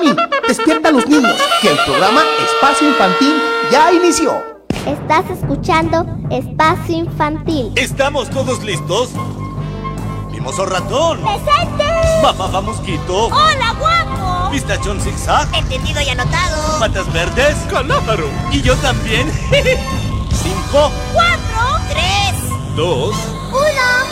Mami, despierta a los niños, que el programa Espacio Infantil ya inició. Estás escuchando Espacio Infantil. ¿Estamos todos listos? ¡Mimoso ratón! ¡Presente! ¡Papá mosquito! ¡Hola, guapo! ¿Pistachón zigzag? Entendido y anotado. ¿Patas verdes? ¡Calamaro! ¿Y yo también? 5, 4, 3, 2, 1.